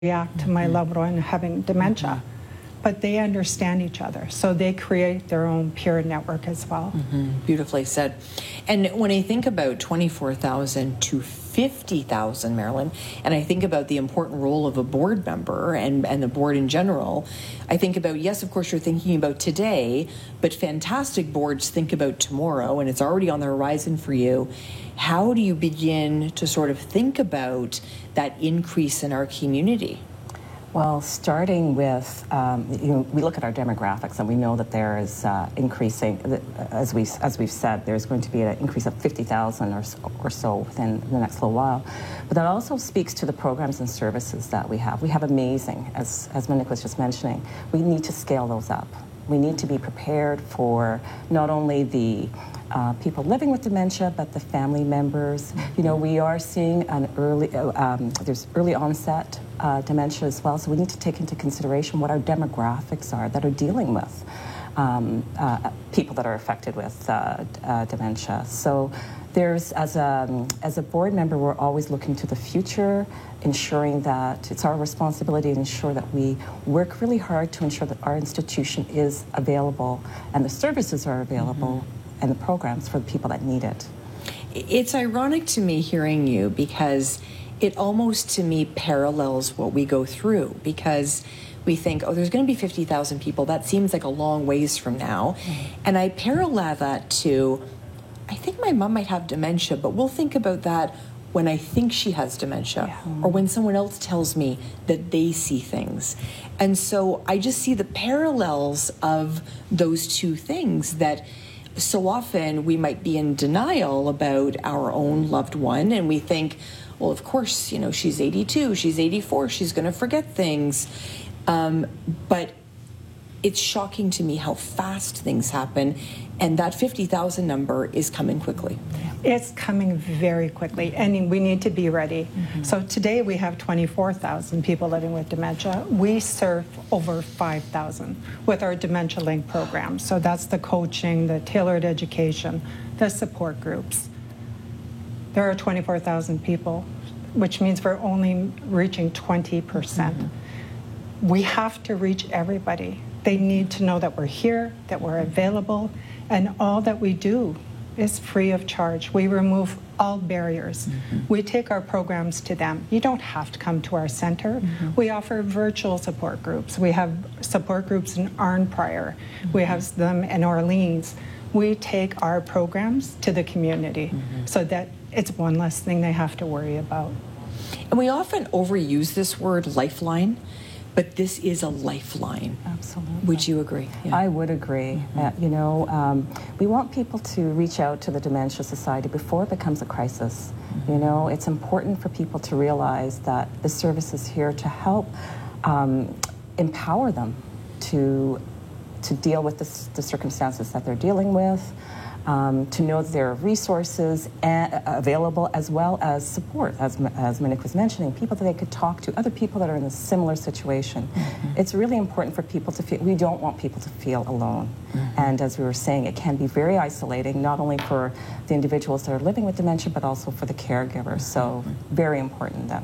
react to my loved one having dementia. But they understand each other, so they create their own peer network as well. Beautifully said. And when I think about 24,000 to 50,000, Marilyn, and I think about the important role of a board member and the board in general, I think about, yes, of course, you're thinking about today, but fantastic boards think about tomorrow, and it's already on the horizon for you. How do you begin to sort of think about that increase in our community? Well, starting with, we look at our demographics and we know that there is increasing, as we've said, there's going to be an increase of 50,000 or so within the next little while. But that also speaks to the programs and services that we have. We have amazing, as Monique was just mentioning. We need to scale those up. We need to be prepared for not only the people living with dementia, but the family members. You know, we are seeing an there's early onset dementia as well, so we need to take into consideration what our demographics are that are dealing with people that are affected with dementia. So there's, as a board member, we're always looking to the future, ensuring that it's our responsibility to ensure that we work really hard to ensure that our institution is available and the services are available and the programs for the people that need it. It's ironic to me hearing you, because it almost to me parallels what we go through, because we think, oh, there's going to be 50,000 people. That seems like a long ways from now. And I parallel that to, I think my mom might have dementia, but we'll think about that when I think she has dementia, or when someone else tells me that they see things. And so I just see the parallels of those two things, that so often we might be in denial about our own loved one, and we think, well, of course, you know, she's 82, she's 84, she's going to forget things. But it's shocking to me how fast things happen, and that 50,000 number is coming quickly. It's coming very quickly, and we need to be ready. So today we have 24,000 people living with dementia. We serve over 5,000 with our Dementia Link program. So that's the coaching, the tailored education, the support groups. There are 24,000 people, which means we're only reaching 20%. We have to reach everybody. They need to know that we're here, that we're available, and all that we do is free of charge. We remove all barriers. We take our programs to them. You don't have to come to our center. We offer virtual support groups. We have support groups in Arnprior. We have them in Orleans. We take our programs to the community so that it's one less thing they have to worry about. And we often overuse this word, lifeline, but this is a lifeline. Absolutely. Would you agree? Yeah. I would agree. We want people to reach out to the Dementia Society before it becomes a crisis. You know, it's important for people to realize that the service is here to help empower them to deal with the circumstances that they're dealing with, to know that there are resources available, as well as support, as Monique was mentioning, people that they could talk to, other people that are in a similar situation. It's really important for people to feel, we don't want people to feel alone. And as we were saying, it can be very isolating, not only for the individuals that are living with dementia, but also for the caregivers. So very important that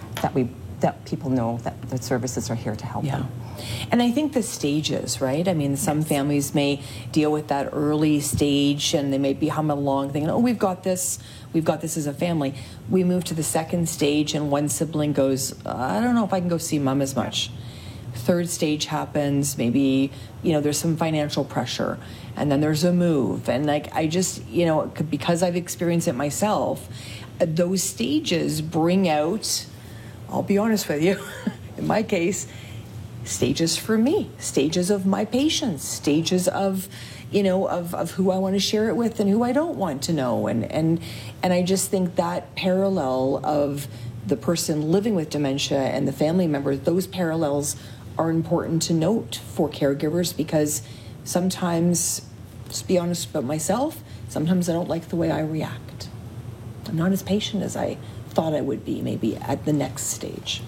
people know that the services are here to help them. And I think the stages, right? I mean, some families may deal with that early stage, and they may be humming along thinking, oh, we've got this as a family. We move to the second stage, and one sibling goes, I don't know if I can go see mom as much. Third stage happens, maybe, you know, there's some financial pressure, and then there's a move. And like, I just, you know, because I've experienced it myself, those stages bring out, I'll be honest with you, in my case, stages for me, stages of my patients, stages of, you know, of who I want to share it with and who I don't want to know. And I just think that parallel of the person living with dementia and the family members, those parallels are important to note for caregivers, because sometimes, just be honest about myself, sometimes I don't like the way I react. I'm not as patient as I thought I would be maybe at the next stage.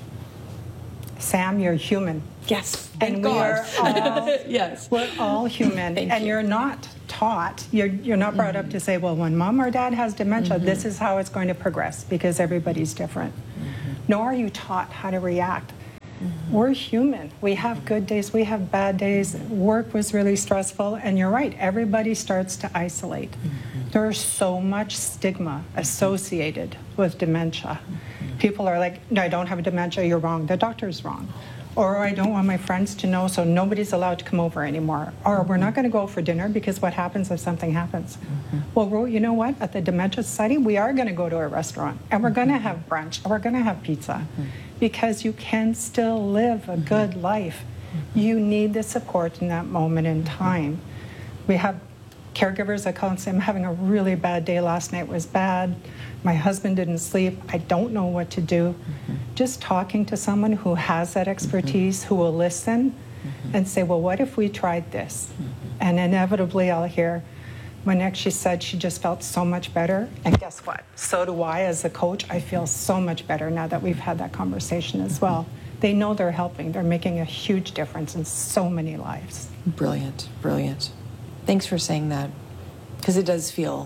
Sam, you're human. Yes, thank and God. We're all human. And you're not taught, you're not brought up to say, well, when mom or dad has dementia, this is how it's going to progress, because everybody's different. Nor are you taught how to react. We're human. We have good days, we have bad days. Work was really stressful, and you're right, everybody starts to isolate. There's so much stigma associated with dementia. People are like, no, I don't have dementia, you're wrong, the doctor's wrong. Or I don't want my friends to know, so nobody's allowed to come over anymore. Or we're not going to go for dinner because what happens if something happens? Well, you know what? At the Dementia Society, we are going to go to a restaurant, and we're going to have brunch, and we're going to have pizza, because you can still live a good life. You need the support in that moment in time. We have caregivers that call and say, I'm having a really bad day. Last night was bad. My husband didn't sleep. I don't know what to do. Just talking to someone who has that expertise, who will listen and say, well, what if we tried this? And inevitably I'll hear, when she said she just felt so much better. And guess what? So do I as a coach. I feel so much better now that we've had that conversation as well. They know they're helping. They're making a huge difference in so many lives. Brilliant, brilliant. Thanks for saying that, because it does feel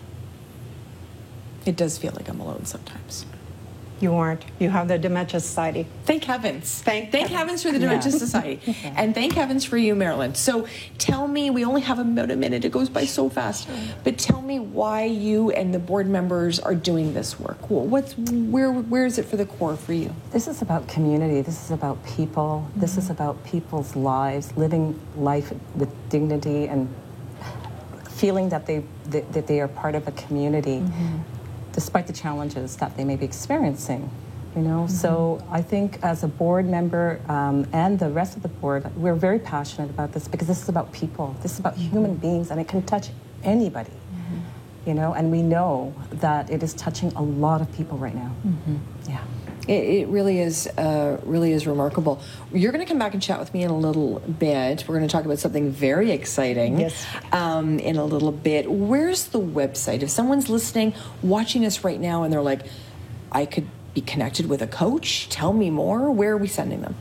like I'm alone sometimes. You aren't. You have the Dementia Society. Thank heavens. Thank heavens for the Dementia Society. And thank heavens for you, Marilyn. So tell me, we only have about a minute. It goes by so fast. But tell me why you and the board members are doing this work. Where is it for the core for you? This is about community. This is about people. This is about people's lives, living life with dignity and feeling that they are part of a community. Despite the challenges that they may be experiencing, you know. So I think as a board member and the rest of the board, we're very passionate about this because this is about people. This is about human beings, and it can touch anybody, you know. And we know that it is touching a lot of people right now. Yeah. It really is remarkable. You're going to come back and chat with me in a little bit. We're going to talk about something very exciting in a little bit. Where's the website? If someone's listening, watching us right now, and they're like, I could be connected with a coach, tell me more, where are we sending them?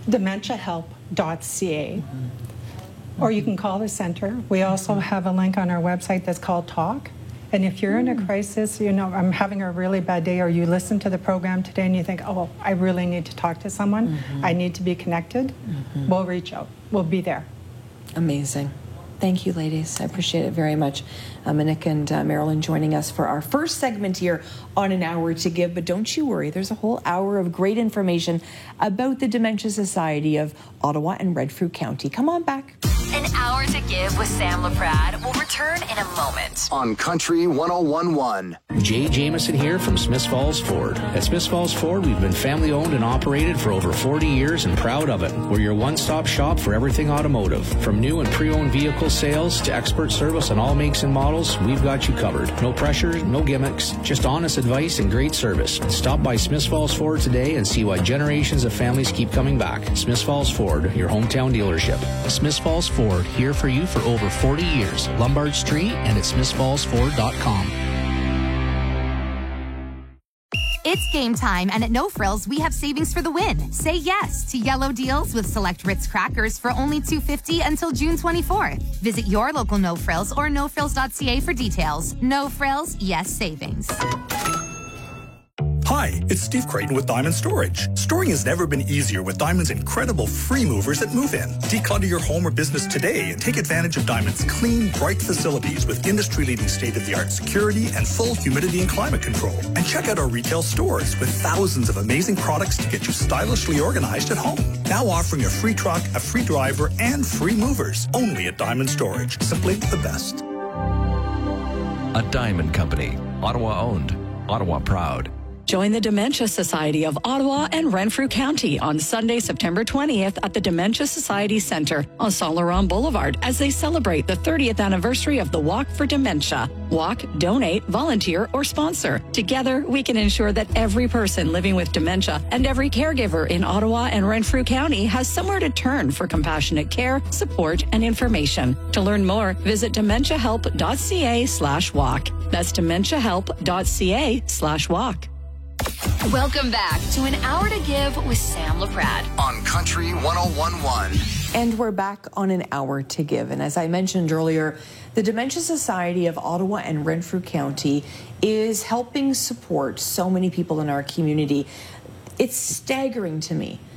dementiahelp.ca. Or you can call the center. We also have a link on our website that's called Talk. And if you're in a crisis, you know, I'm having a really bad day, or you listen to the program today and you think, oh, I really need to talk to someone, I need to be connected, we'll reach out. We'll be there. Amazing. Thank you, ladies. I appreciate it very much. Monique and Marilyn joining us for our first segment here on An Hour to Give. But don't you worry, there's a whole hour of great information about the Dementia Society of Ottawa and Renfrew County. Come on back. An Hour to Give with Sam LaPrade will return in a moment. On Country 101.1. Jay Jameson here from Smiths Falls Ford. At Smiths Falls Ford, we've been family owned and operated for over 40 years and proud of it. We're your one-stop shop for everything automotive. From new and pre-owned vehicle sales to expert service on all makes and models, we've got you covered. No pressure, no gimmicks, just honest advice and great service. Stop by Smiths Falls Ford today and see why generations of families keep coming back. Smiths Falls Ford, your hometown dealership. Smiths Falls Ford, here for you for over 40 years. Lombard Street and at smithsfallsford.com. It's game time, and at No Frills, we have savings for the win. Say yes to yellow deals with select Ritz crackers for only $2.50 until June 24th. Visit your local No Frills or nofrills.ca for details. No Frills, yes savings. Hi, it's Steve Creighton with Diamond Storage. Storing has never been easier with Diamond's incredible free movers at Move In. Declutter your home or business today and take advantage of Diamond's clean, bright facilities with industry-leading state-of-the-art security and full humidity and climate control. And check out our retail stores with thousands of amazing products to get you stylishly organized at home. Now offering a free truck, a free driver, and free movers. Only at Diamond Storage. Simply the best. A Diamond Company. Ottawa owned. Ottawa proud. Join the Dementia Society of Ottawa and Renfrew County on Sunday, September 20th at the Dementia Society Centre on Saint Laurent Boulevard as they celebrate the 30th anniversary of the Walk for Dementia. Walk, donate, volunteer, or sponsor. Together, we can ensure that every person living with dementia and every caregiver in Ottawa and Renfrew County has somewhere to turn for compassionate care, support, and information. To learn more, visit dementiahelp.ca/walk. That's dementiahelp.ca/walk. Welcome back to An Hour to Give with Sam LaPrade. On Country 101.1. And we're back on An Hour to Give. And as I mentioned earlier, the Dementia Society of Ottawa and Renfrew County is helping support so many people in our community. It's staggering to me